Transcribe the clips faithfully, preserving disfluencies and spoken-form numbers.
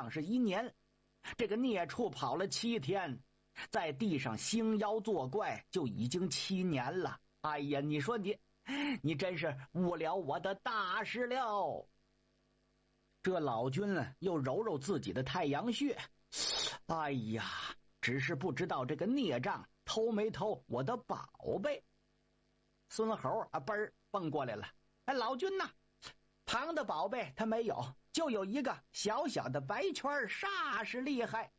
上是一年，这个孽畜跑了七天，在地上兴妖作怪就已经七年了。哎呀，你说你你真是误了我的大事了。这老君又揉揉自己的太阳穴，哎呀，只是不知道这个孽障偷没偷我的宝贝。孙猴啊，嘣儿蹦过来了。哎，老君呐，旁的宝贝他没有，就有一个小小的白圈，煞是厉害。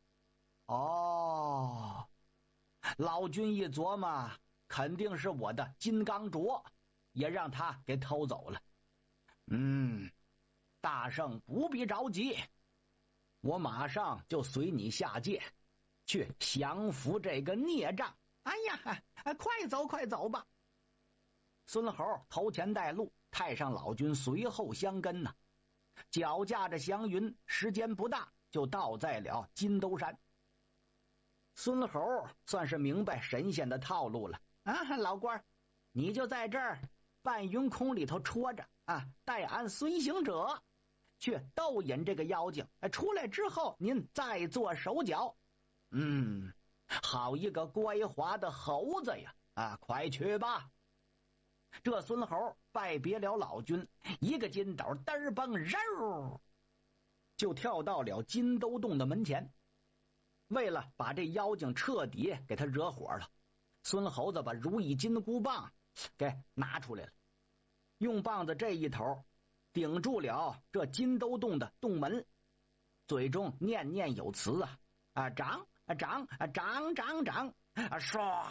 哦，老君一琢磨，肯定是我的金刚镯，也让他给偷走了。嗯，大圣不必着急，我马上就随你下界，去降服这个孽障。哎呀，快走快走吧！孙猴头前带路，太上老君随后相跟呐。脚驾着祥云，时间不大就到在了金兜山。孙猴算是明白神仙的套路了啊，老官，你就在这儿半云空里头戳着啊，待俺随行者去逗引这个妖精，出来之后您再做手脚。嗯，好一个乖滑的猴子呀！啊，快去吧！这孙猴拜别了老君，一个筋斗嘚儿蹦肉，就跳到了金兜洞的门前。为了把这妖精彻底给他惹火了，孙猴子把如意金箍棒给拿出来了，用棒子这一头顶住了这金兜洞的洞门，嘴中念念有词啊啊，长啊长啊长长长啊，唰！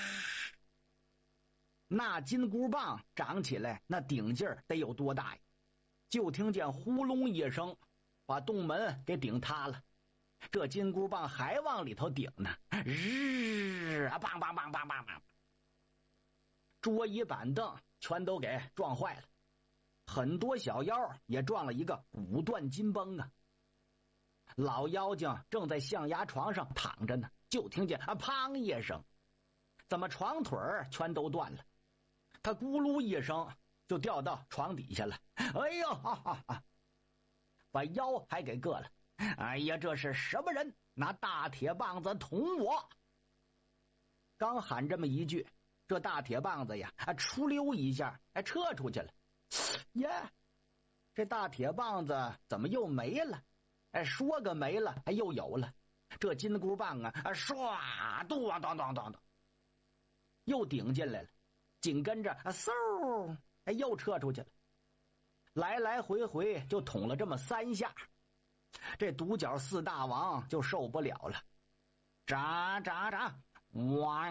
那金箍棒长起来，那顶劲儿得有多大呀？就听见呼隆一声，把洞门给顶塌了。这金箍棒还往里头顶呢，日啊，梆梆梆梆梆梆，桌椅板凳全都给撞坏了，很多小妖也撞了一个骨断筋崩啊。老妖精正在象牙床上躺着呢，就听见啊砰一声，怎么床腿全都断了？他咕噜一声就掉到床底下了。哎呦，哈哈哈，把腰还给硌了。哎呀，这是什么人拿大铁棒子捅我？刚喊这么一句，这大铁棒子呀，啊，出溜一下，哎，撤出去了。耶，这大铁棒子怎么又没了？哎，说个没了，哎，又有了。这金箍棒啊，啊，唰，咚咚咚咚咚，又顶进来了。紧跟着啊，嗖，哎，又撤出去了。来来回回就捅了这么三下，这独角四大王就受不了了，喳喳喳，哇！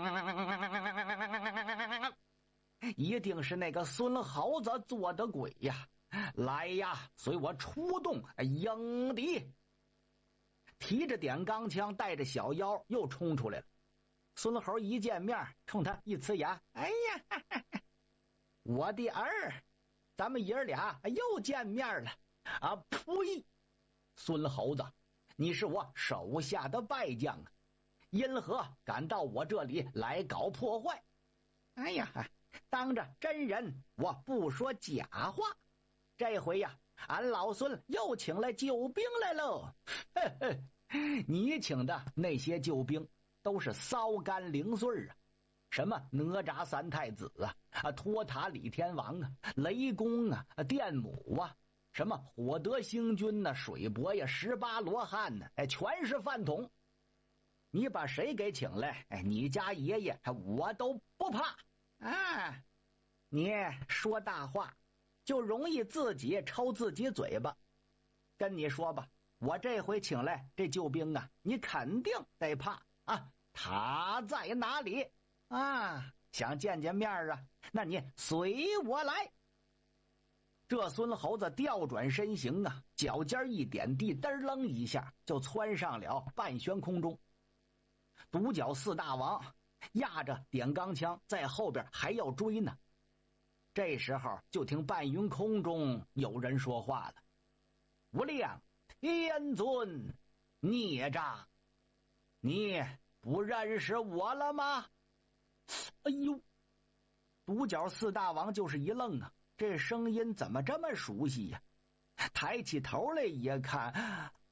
一定是那个孙猴子做的鬼呀！来呀，随我出动迎敌！提着点钢枪，带着小妖又冲出来了。孙猴一见面，冲他一呲牙：“哎呀，哈哈哈，我的儿，咱们爷儿俩又见面了啊！”呸！孙猴子，你是我手下的败将啊，因何敢到我这里来搞破坏？哎呀，当着真人我不说假话，这回呀，俺老孙又请来救兵来喽！嘿嘿，你请的那些救兵都是骚干零碎啊，什么哪吒三太子啊，啊托塔李天王啊，雷公啊，电母啊，什么火德星君呐、啊，水伯呀，十八罗汉呢、啊，哎，全是饭桶。你把谁给请来，哎，你家爷爷我都不怕啊！你说大话，就容易自己抽自己嘴巴。跟你说吧，我这回请来这救兵啊，你肯定得怕啊！他在哪里啊？想见见面啊？那你随我来。这孙猴子调转身形啊，脚尖一点地，嘚楞一下就窜上了半悬空中。独角四大王压着点钢枪在后边还要追呢。这时候就听半云空中有人说话了：“无量天尊，孽障，你不认识我了吗？”哎呦，独角四大王就是一愣啊，这声音怎么这么熟悉呀？抬起头来一看，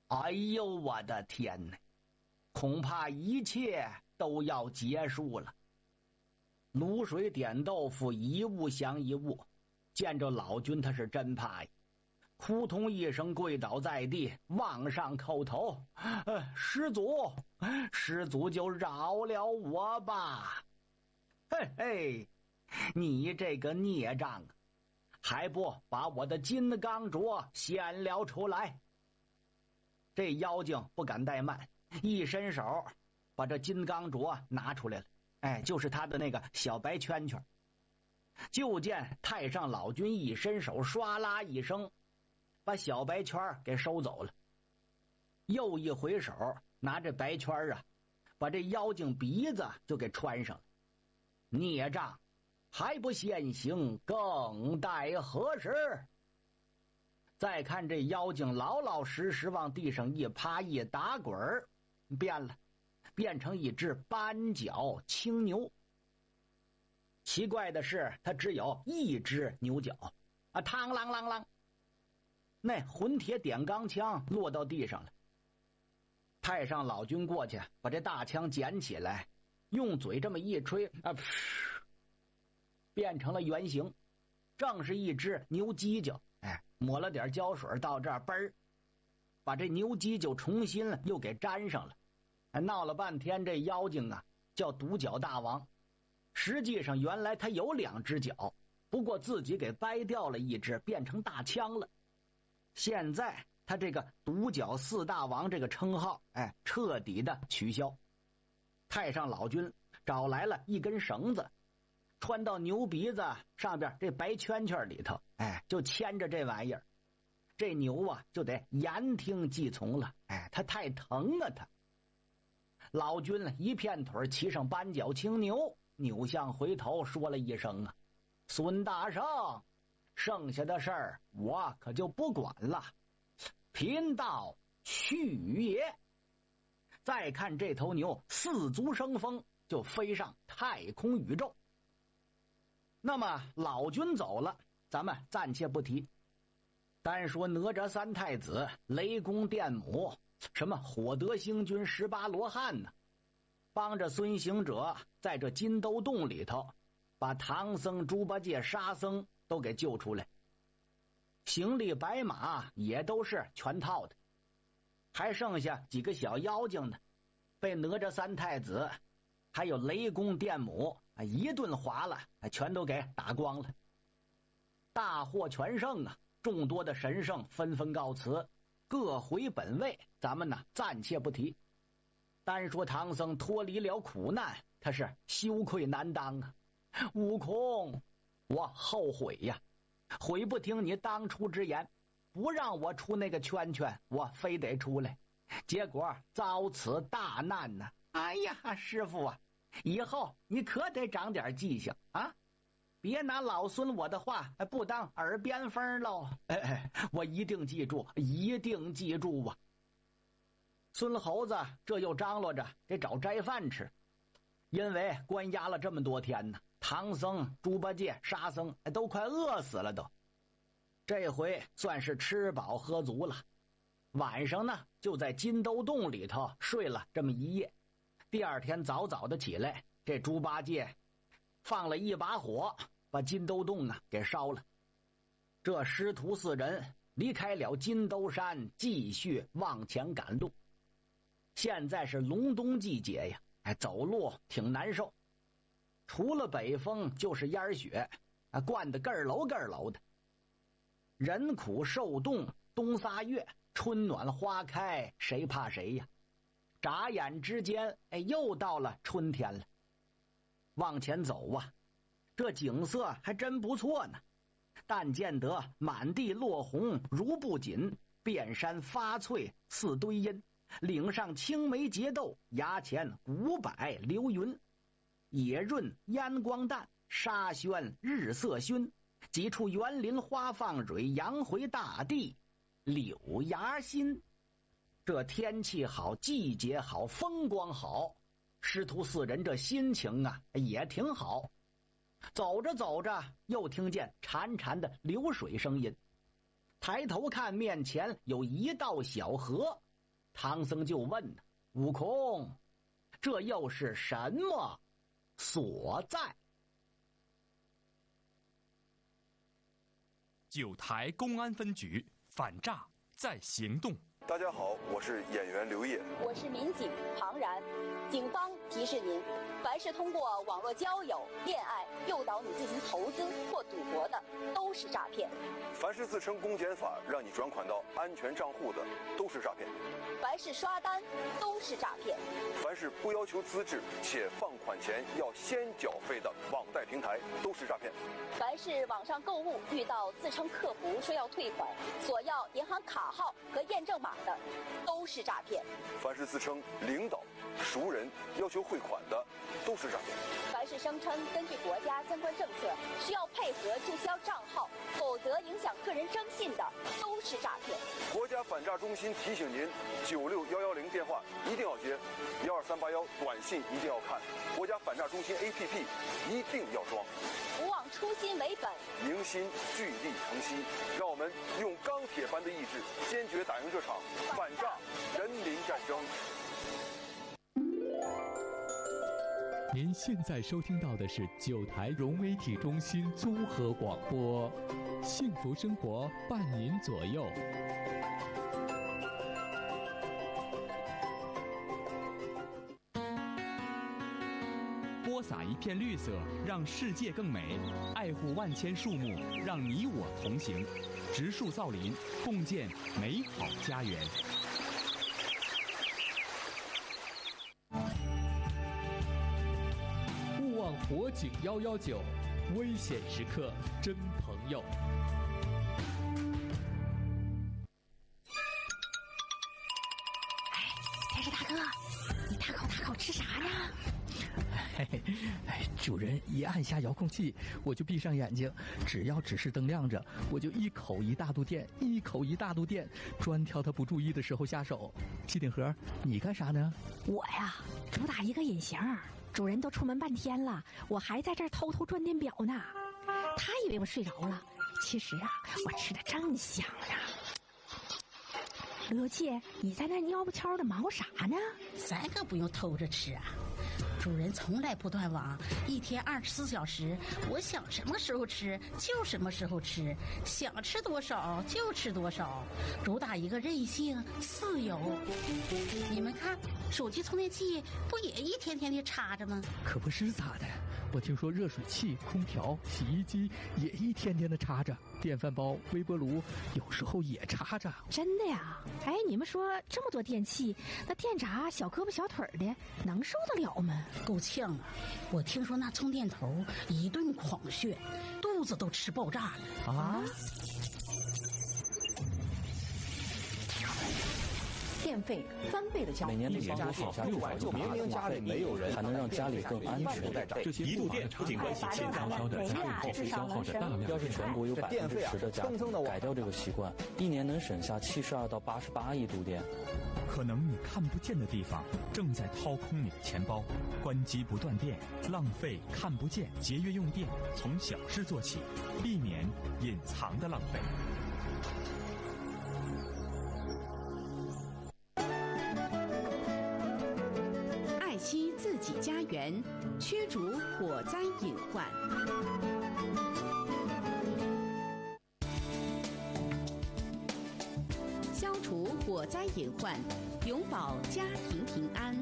哎呦，我的天哪！恐怕一切都要结束了。卤水点豆腐，一物降一物，见着老君他是真怕呀，扑通一声跪倒在地，往上叩头：“呃，师祖，师祖就饶了我吧！嘿嘿，你这个孽障啊，还不把我的金刚镯显了出来！”这妖精不敢怠慢，一伸手把这金刚镯拿出来了。哎，就是他的那个小白圈圈。就见太上老君一伸手，唰啦一声把小白圈给收走了，又一回手拿着白圈啊，把这妖精鼻子就给穿上了。孽障，还不现形，更待何时？再看这妖精老老实实往地上一趴一打滚儿，变了，变成一只斑脚青牛。奇怪的是，它只有一只牛角啊！嘡啷啷啷，那混铁点钢枪落到地上了。太上老君过去把这大枪捡起来，用嘴这么一吹啊，变成了圆形，正是一只牛犄角。哎，抹了点胶水到这儿，嘣儿，把这牛犄角重新又给粘上了。哎，闹了半天，这妖精啊叫独角大王，实际上原来他有两只脚，不过自己给掰掉了一只，变成大枪了。现在他这个独角四大王这个称号，哎，彻底的取消。太上老君找来了一根绳子，穿到牛鼻子上边这白圈圈里头，哎，就牵着这玩意儿，这牛啊就得言听计从了。哎，他太疼啊他。老君一片腿骑上斑脚青牛，扭向回头说了一声啊：“孙大圣，剩下的事儿我可就不管了，贫道去也。”再看这头牛四足生风，就飞上太空宇宙。那么老君走了，咱们暂且不提，单说哪吒三太子、雷公电母、什么火德星君、十八罗汉呢，帮着孙行者在这金兜洞里头把唐僧、猪八戒、沙僧都给救出来，行李白马也都是全套的，还剩下几个小妖精呢，被哪吒三太子还有雷公电母一顿划了，全都给打光了。大获全胜啊！众多的神圣纷纷告辞，各回本位，咱们呢暂且不提。单说唐僧脱离了苦难，他是羞愧难当啊！悟空，我后悔呀，悔不听你当初之言，不让我出那个圈圈，我非得出来，结果遭此大难呢！哎呀，师傅啊，以后你可得长点记性啊！别拿老孙我的话不当耳边风喽！哎哎，我一定记住，一定记住啊！孙猴子这又张罗着得找斋饭吃，因为关押了这么多天呢，唐僧、猪八戒、沙僧都快饿死了都。这回算是吃饱喝足了，晚上呢就在金兜洞里头睡了这么一夜。第二天早早的起来，这猪八戒放了一把火，把金兜洞啊给烧了。这师徒四人离开了金兜山，继续往前赶路。现在是隆冬季节呀，哎，走路挺难受，除了北风就是烟雪，啊，灌得个儿楼个儿楼的。人苦受冻冬仨月，春暖花开，谁怕谁呀？眨眼之间，哎，又到了春天了。往前走啊，这景色还真不错呢。但见得满地落红如布锦，遍山发翠似堆阴，岭上青梅结豆，崖前古柏流云。野润烟光淡，沙宣日色熏，几处园林花放蕊，扬回大地柳芽新。这天气好，季节好，风光好，师徒四人这心情啊也挺好。走着走着，又听见潺潺的流水声音，抬头看面前有一道小河， 唐僧就问：“悟空，这又是什么所在？” 九台公安分局反诈在行动。 大家好，我是演员刘烨， 我是民警庞然。警方提示您，凡是通过网络交友、恋爱诱导你进行投资或赌博的，都是诈骗； 凡是自称公检法让你转款到安全账户的，都是诈骗； 凡是刷单，都是诈骗； 凡是不要求资质且放款前要先缴费的网贷平台，都是诈骗； 凡是网上购物遇到自称客服说要退款，索要银行卡号和验证码的，都是诈骗； 凡是自称领导、熟人要求汇款的，都是诈骗； 凡是声称根据国家相关政策需要配合注销账号，否则影响个人征信的，都是诈骗。 国家反诈中心提醒您：九六幺幺零电话一定要接，幺二三八幺短信一定要看，国家反诈中心 A P P 一定要装。 不忘初心为本， 凝心聚力成溪，让我们用钢铁般的意志，坚决打赢这场反诈人民战争。 您现在收听到的是九台融媒体中心综合广播，幸福生活伴您左右。 播撒一片绿色，让世界更美；爱护万千树木，让你我同行。植树造林，共建美好家园。 勿忘火警幺幺九，危险时刻真朋友。 哎，天使大哥，你大口大口吃啥呢？ 嘿嘿，哎，主人一按下遥控器，我就闭上眼睛，只要指示灯亮着，我就一口一大肚电，一口一大肚电，专挑他不注意的时候下手。机顶盒，你干啥呢？ 我呀，主打一个隐形，主人都出门半天了，我还在这儿偷偷转电表呢。他以为我睡着了，其实啊，我吃的正香呢。刘姐，你在那蔫不悄的忙啥呢？ 咱可不用偷着吃啊。主人从来不断网，一天二十四小时，我想什么时候吃就什么时候吃，想吃多少就吃多少，主打一个任性自由。你们看，手机充电器不也一天天的插着吗？ 可不是咋的，我听说热水器、空调、洗衣机也一天天的插着，电饭煲、微波炉有时候也插着。 真的呀？哎，你们说这么多电器，那电闸小胳膊小腿的能受得了吗？ 够呛啊！我听说那充电头一顿狂炫，肚子都吃爆炸了啊！ 电费翻倍的交， 每年的家庭下六百就明明家里没有人，还能让家里更安全。 这些一度电不仅关系健康消的，还会消耗着大量。 要是全国有百分之十的家庭改掉这个习惯，一年能省下七十二到八十八亿度电。 可能你看不见的地方正在掏空你的钱包，关机不断电，浪费看不见，节约用电，从小事做起，避免隐藏的浪费。 爱惜自己家园，驱逐火灾隐患。消除火灾隐患，永保家庭平安。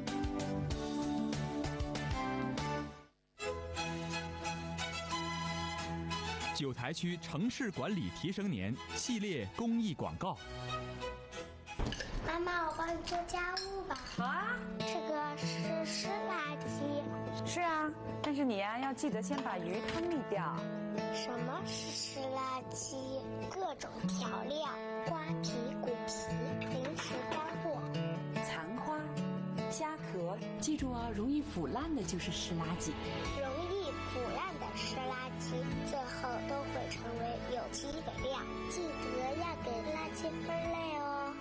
九台区城市管理提升年系列公益广告。 妈妈，我帮你做家务吧。 好啊。 这个是湿垃圾。 是啊，但是你呀、啊、要记得先把鱼汤沥掉。 什么是湿垃圾？各种调料、瓜皮、骨皮、零食干货、 残花、虾壳，记住啊，容易腐烂的就是湿垃圾。 容易腐烂的湿垃圾，最后都会成为有机肥料。记得要给垃圾分类哦。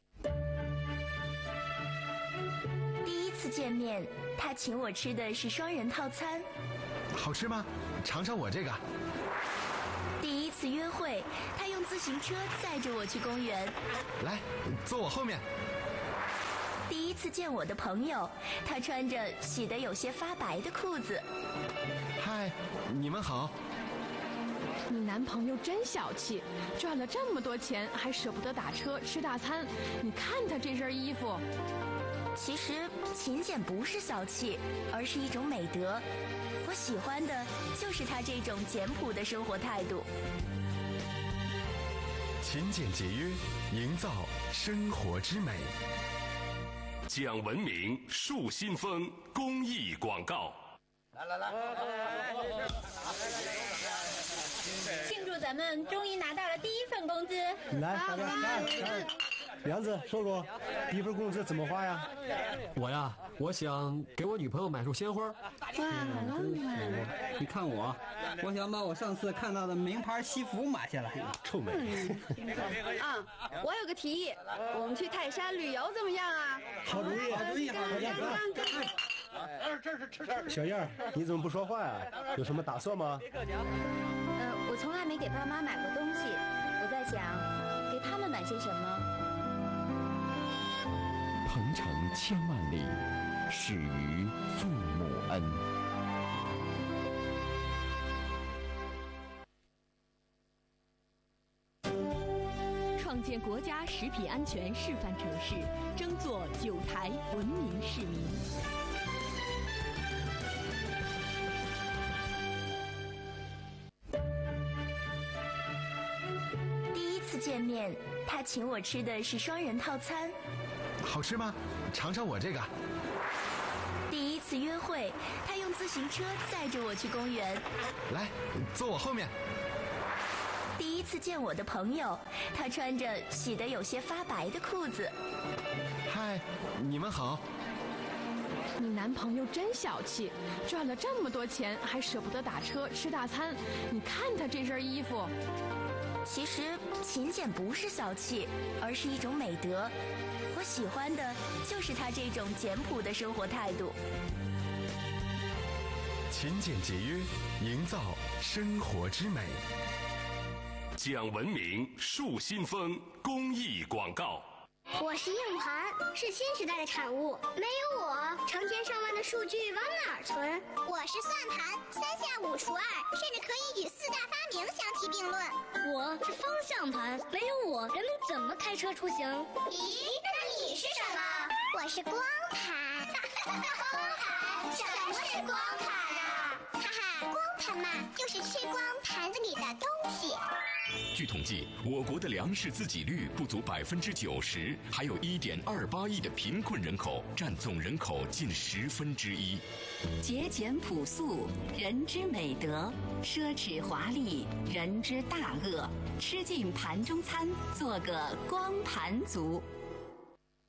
第一次见面，他请我吃的是双人套餐。 好吃吗？尝尝我这个。 第一次约会，他用自行车载着我去公园。 来，坐我后面。 次见我的朋友，他穿着洗得有些发白的裤子。 嗨，你们好。 你男朋友真小气，赚了这么多钱还舍不得打车吃大餐。你看他这身衣服。 其实勤俭不是小气，而是一种美德。我喜欢的就是他这种简朴的生活态度。 勤俭节约，营造生活之美。 讲文明树新风公益广告。 来来来， 庆祝咱们终于拿到了第一份工资！ 来，大家看看，梁子说说，第一份工资怎么花呀？ 我呀，我想给我女朋友买束鲜花。 哇，浪漫！你看我，我想把我上次看到的名牌西服买下来。 臭美！ 啊，我有个提议，我们去泰山旅游怎么样啊？ 好主意，好主意，好主意！小燕儿，你怎么不说话呀？有什么打算吗？ 呃，我从来没给爸妈买过东西，我在想，给他们买些什么。 鹏程千万里，始于父母恩。 创建国家食品安全示范城市，争做九台文明市民。 第一次见面，他请我吃的是双人套餐。 好吃吗？尝尝我这个。 第一次约会，他用自行车载着我去公园。 来，坐我后面。 第一次见我的朋友，他穿着洗得有些发白的裤子。 嗨，你们好。 你男朋友真小气，赚了这么多钱还舍不得打车吃大餐。你看他这身衣服。 其实勤俭不是小气，而是一种美德。我喜欢的就是他这种简朴的生活态度。 勤俭节约，营造生活之美。 讲文明树新风公益广告。 我是硬盘，是新时代的产物。没有我，成千上万的数据往哪儿存？我是算盘，三下五除二，甚至可以与四大发明相提并论。 我是方向盘，没有我，人们怎么开车出行？ 咦，那你是什么？我是光盘。光盘？什么是光盘啊？哈哈，光盘嘛，就是吃光盘子里的东西。 据统计，我国的粮食自给率不足百分之九十，还有一点二八亿的贫困人口，占总人口近十分之一。 节俭朴素，人之美德；奢侈华丽，人之大恶。吃尽盘中餐，做个光盘族。